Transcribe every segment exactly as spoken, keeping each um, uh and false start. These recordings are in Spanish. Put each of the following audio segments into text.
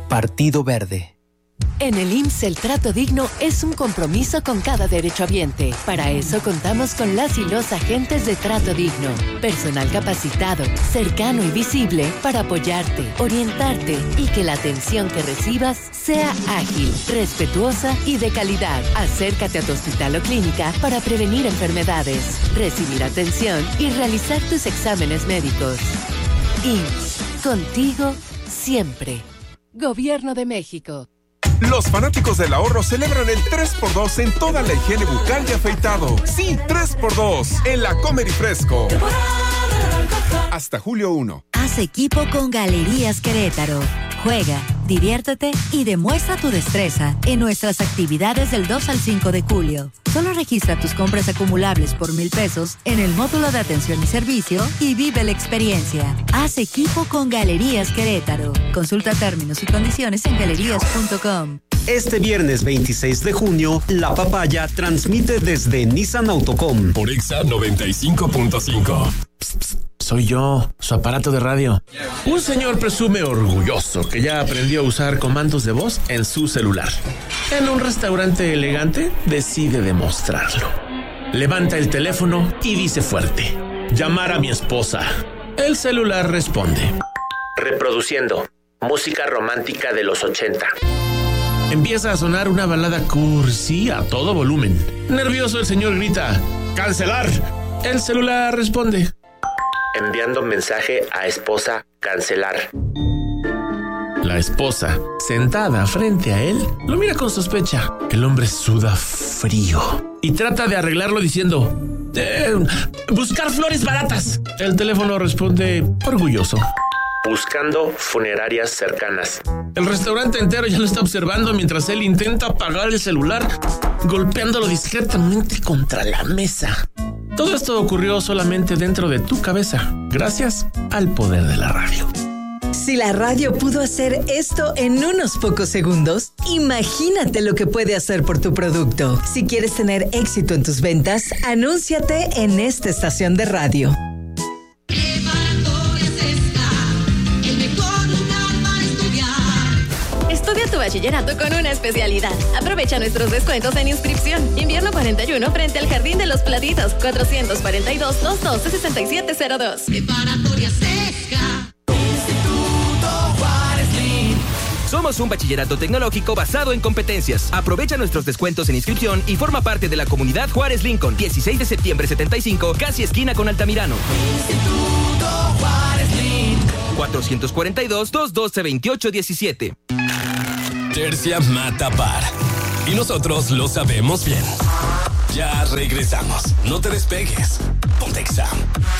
Partido Verde. En el I M S S el trato digno es un compromiso con cada derechohabiente. Para eso contamos con las y los agentes de trato digno. Personal capacitado, cercano y visible para apoyarte, orientarte y que la atención que recibas sea ágil, respetuosa y de calidad. Acércate a tu hospital o clínica para prevenir enfermedades, recibir atención y realizar tus exámenes médicos. I M S S, contigo siempre. Gobierno de México. Los fanáticos del ahorro celebran el tres por dos en toda la higiene bucal y afeitado. Sí, tres por dos en la Comer y Fresco. Hasta julio primero. Haz equipo con Galerías Querétaro. Juega, diviértete y demuestra tu destreza en nuestras actividades del dos al cinco de julio. Solo registra tus compras acumulables por mil pesos en el módulo de atención y servicio y vive la experiencia. Haz equipo con Galerías Querétaro. Consulta términos y condiciones en galerías punto com. Este viernes veintiséis de junio, La Papaya transmite desde Nissan Autocom. Por Exa noventa y cinco punto cinco. Soy yo, su aparato de radio. Un señor presume orgulloso que ya aprendió a usar comandos de voz en su celular. En un restaurante elegante, decide demostrarlo. Levanta el teléfono y dice fuerte: llamar a mi esposa. El celular responde: reproduciendo música romántica de los ochenta. Empieza a sonar una balada cursi a todo volumen. Nervioso, el señor grita: ¡cancelar! El celular responde: enviando mensaje a esposa, cancelar. La esposa, sentada frente a él, lo mira con sospecha. El hombre suda frío y trata de arreglarlo diciendo: eh, buscar flores baratas. El teléfono responde orgulloso: buscando funerarias cercanas. El restaurante entero ya lo está observando mientras él intenta apagar el celular, golpeándolo discretamente contra la mesa. Todo esto ocurrió solamente dentro de tu cabeza, gracias al poder de la radio. Si la radio pudo hacer esto en unos pocos segundos, imagínate lo que puede hacer por tu producto. Si quieres tener éxito en tus ventas, anúnciate en esta estación de radio. Estudia tu bachillerato con una especialidad. Aprovecha nuestros descuentos en inscripción. Invierno cuarenta y uno frente al Jardín de los Platitos. cuatrocientos cuarenta y dos, doscientos doce, sesenta y siete cero dos. Preparatoria Sesca. Instituto Juárez Lin. Somos un bachillerato tecnológico basado en competencias. Aprovecha nuestros descuentos en inscripción y forma parte de la comunidad Juárez Lincoln. dieciséis de septiembre setenta y cinco, casi esquina con Altamirano. Instituto Juárez Lin. cuatrocientos cuarenta y dos, doscientos doce, veintiocho diecisiete. Tercia mata par. Y nosotros lo sabemos bien. Ya regresamos. No te despegues. Ponte Exa.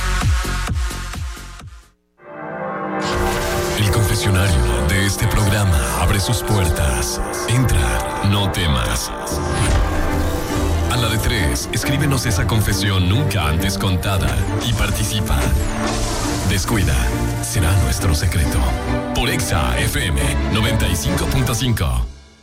El confesionario de este programa abre sus puertas. Entra, no temas. A la de tres, escríbenos esa confesión nunca antes contada y participa. Descuida, será nuestro secreto. Por Exa F M noventa y cinco punto cinco.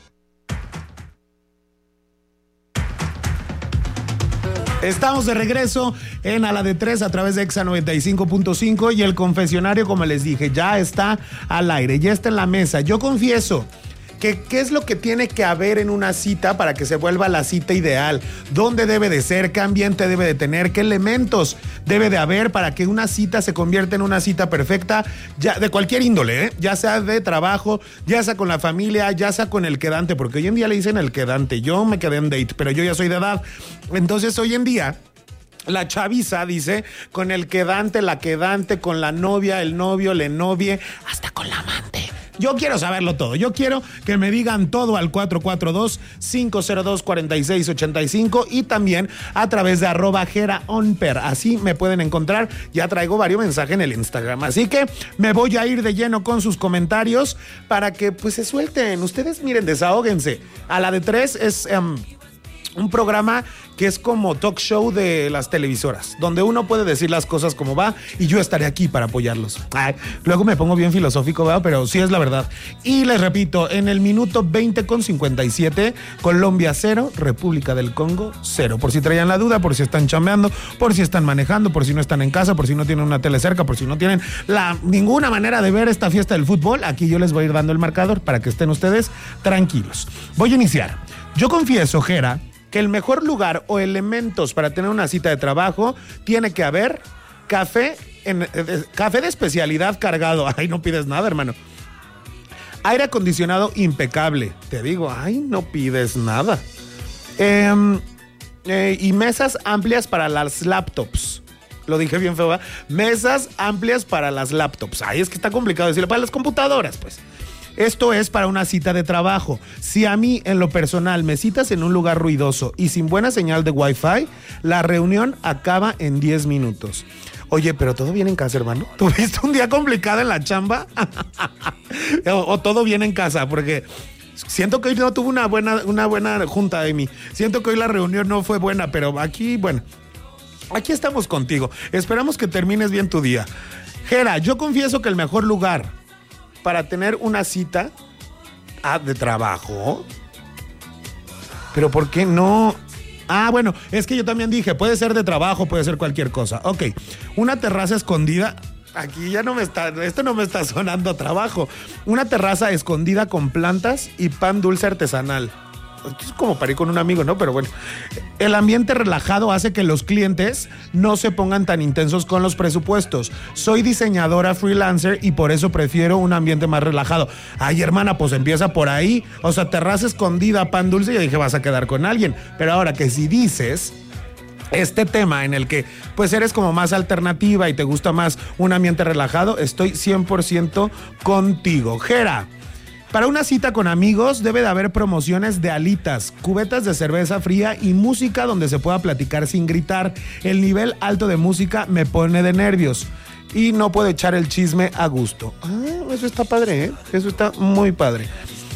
Estamos de regreso en A la de tres a través de Exa noventa y cinco punto cinco y el confesionario, como les dije, ya está al aire, ya está en la mesa. Yo confieso que qué es lo que tiene que haber en una cita para que se vuelva la cita ideal, dónde debe de ser, qué ambiente debe de tener, qué elementos debe de haber para que una cita se convierta en una cita perfecta, ya de cualquier índole, ¿eh? Ya sea de trabajo, ya sea con la familia, ya sea con el quedante, porque hoy en día le dicen el quedante. Yo me quedé en date, pero yo ya soy de edad. Entonces hoy en día la chaviza dice con el quedante, la quedante, con la novia, el novio, la novie, hasta con la amante. Yo quiero saberlo todo. Yo quiero que me digan todo al cuatro cuatro dos, cinco cero dos, cuatro seis ocho cinco y también a través de arroba geraonper. Así me pueden encontrar. Ya traigo varios mensajes en el Instagram. Así que me voy a ir de lleno con sus comentarios para que pues se suelten. Ustedes miren, desahóguense. A la de tres es... Um, un programa que es como talk show de las televisoras, donde uno puede decir las cosas como va y yo estaré aquí para apoyarlos. Ay, luego me pongo bien filosófico, ¿verdad? Pero sí es la verdad. Y les repito, en el minuto veinte con cincuenta y siete, Colombia cero, República del Congo cero. Por si traían la duda, por si están chambeando, por si están manejando, por si no están en casa, por si no tienen una tele cerca, por si no tienen la, ninguna manera de ver esta fiesta del fútbol, aquí yo les voy a ir dando el marcador para que estén ustedes tranquilos. Voy a iniciar. Yo confieso, Jera, que el mejor lugar o elementos para tener una cita de trabajo tiene que haber café, en, eh, café de especialidad cargado. Ay, no pides nada, hermano. Aire acondicionado impecable. Te digo, ay, no pides nada. Eh, eh, y mesas amplias para las laptops. Lo dije bien feo, ¿verdad? Mesas amplias para las laptops. Ay, es que está complicado decirlo. Para las computadoras, pues. Esto es para una cita de trabajo. Si a mí, en lo personal, me citas en un lugar ruidoso y sin buena señal de Wi-Fi, la reunión acaba en diez minutos. Oye, pero todo bien en casa, hermano. ¿Tuviste un día complicado en la chamba? o, o todo bien en casa, porque siento que hoy no tuve una buena, una buena junta, Amy. Siento que hoy la reunión no fue buena, pero aquí, bueno, aquí estamos contigo. Esperamos que termines bien tu día. Jera, yo confieso que el mejor lugar para tener una cita ah, de trabajo. Pero ¿por qué no? Ah, bueno, es que yo también dije, puede ser de trabajo, puede ser cualquier cosa. Ok, una terraza escondida. Aquí ya no me está, esto no me está sonando a trabajo. Una terraza escondida con plantas y pan dulce artesanal. Es como para ir con un amigo, ¿no? Pero bueno, el ambiente relajado hace que los clientes no se pongan tan intensos con los presupuestos. Soy diseñadora freelancer y por eso prefiero un ambiente más relajado. Ay, hermana, pues empieza por ahí. O sea, terraza escondida, pan dulce, y dije, vas a quedar con alguien. Pero ahora que si dices este tema en el que pues eres como más alternativa y te gusta más un ambiente relajado, estoy cien por ciento contigo. Jera, para una cita con amigos debe de haber promociones de alitas, cubetas de cerveza fría y música donde se pueda platicar sin gritar. El nivel alto de música me pone de nervios y no puedo echar el chisme a gusto. Ah, eso está padre, ¿eh? Eso está muy padre.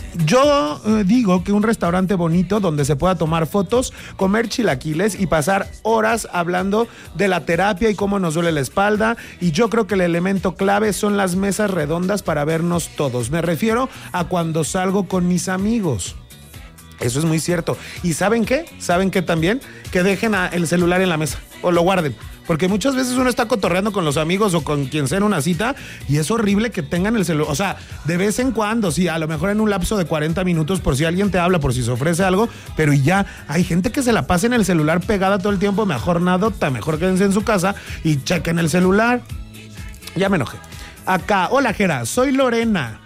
Yo eh, digo que un restaurante bonito donde se pueda tomar fotos, comer chilaquiles y pasar horas hablando de la terapia y cómo nos duele la espalda. Y yo creo que el elemento clave son las mesas redondas para vernos todos. Me refiero a cuando salgo con mis amigos. Eso es muy cierto. ¿Y saben qué? ¿Saben qué también? Que dejen a el celular en la mesa o lo guarden. Porque muchas veces uno está cotorreando con los amigos o con quien sea en una cita y es horrible que tengan el celular. O sea, de vez en cuando, sí, a lo mejor en un lapso de cuarenta minutos por si alguien te habla, por si se ofrece algo, pero ya hay gente que se la pasa en el celular pegada todo el tiempo. Mejor nadota, mejor quédense en su casa y chequen el celular. Ya me enojé. Acá, hola Jera, soy Lorena.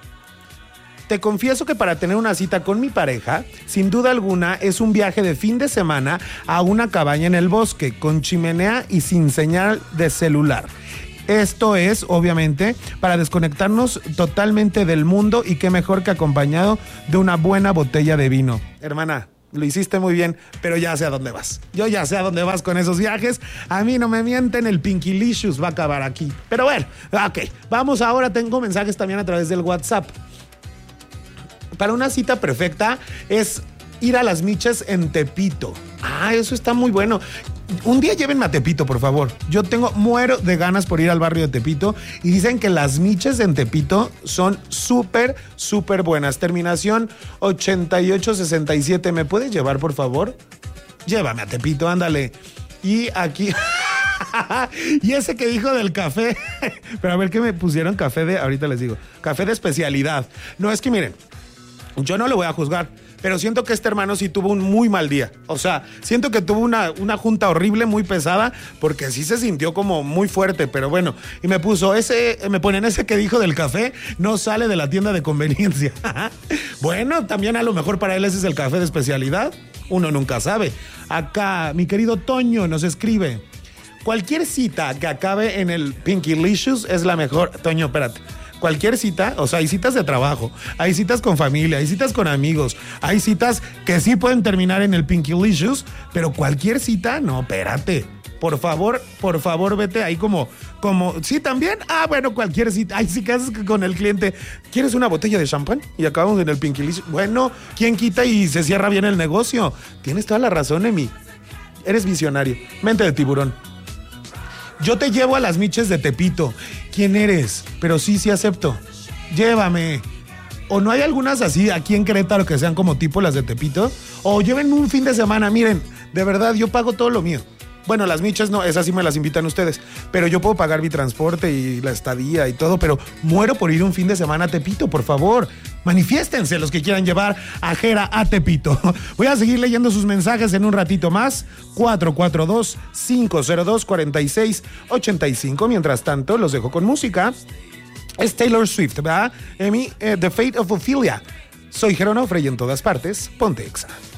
Te confieso que para tener una cita con mi pareja, sin duda alguna, es un viaje de fin de semana a una cabaña en el bosque, con chimenea y sin señal de celular. Esto es, obviamente, para desconectarnos totalmente del mundo y qué mejor que acompañado de una buena botella de vino. Hermana, lo hiciste muy bien, pero ya sé a dónde vas. Yo ya sé a dónde vas con esos viajes. A mí no me mienten, el Pinkylicious va a acabar aquí. Pero bueno, ok, vamos ahora, tengo mensajes también a través del WhatsApp. Para una cita perfecta es ir a las miches en Tepito. Ah, eso está muy bueno. Un día llévenme a Tepito, por favor. Yo tengo, muero de ganas por ir al barrio de Tepito y dicen que las miches en Tepito son súper, súper buenas. Terminación ochenta y ocho sesenta y siete. ¿Me puedes llevar, por favor? Llévame a Tepito, ándale. Y aquí... y ese que dijo del café... Pero a ver, ¿qué me pusieron? Café de... Ahorita les digo. Café de especialidad. No, es que miren... Yo no lo voy a juzgar, pero siento que este hermano sí tuvo un muy mal día. O sea, siento que tuvo una, una junta horrible, muy pesada, porque sí se sintió como muy fuerte, pero bueno. Y me puso ese, me ponen ese que dijo del café, no sale de la tienda de conveniencia. Bueno, también a lo mejor para él ese es el café de especialidad. Uno nunca sabe. Acá, mi querido Toño nos escribe. Cualquier cita que acabe en el Pinkylicious es la mejor. Toño, espérate. Cualquier cita, o sea, hay citas de trabajo, hay citas con familia, hay citas con amigos, hay citas que sí pueden terminar en el Pinkylicious, pero cualquier cita, no, espérate. Por favor, por favor, vete ahí como, como, sí, también. Ah, bueno, cualquier cita. Ay, sí, ¿qué haces con el cliente? ¿Quieres una botella de champán? Y acabamos en el Pinquilish. Bueno, ¿quién quita y se cierra bien el negocio? Tienes toda la razón, Emi. Eres visionario. Mente de tiburón. Yo te llevo a las miches de Tepito. ¿Quién eres? Pero sí, sí acepto. Llévame. ¿O no hay algunas así aquí en Querétaro que sean como tipo las de Tepito? O lleven un fin de semana. Miren, de verdad, yo pago todo lo mío. Bueno, las michas no, esas sí me las invitan ustedes. Pero yo puedo pagar mi transporte y la estadía y todo. Pero muero por ir un fin de semana a Tepito, por favor. Manifiéstense los que quieran llevar a Jera a Tepito. Voy a seguir leyendo sus mensajes en un ratito más. cuatro cuatro dos, cinco cero dos, cuatro seis ocho cinco. Mientras tanto, los dejo con música. Es Taylor Swift, ¿verdad? Emi, eh, The Fate of Ophelia. Soy Jera Onofre y en todas partes, ponte Exa.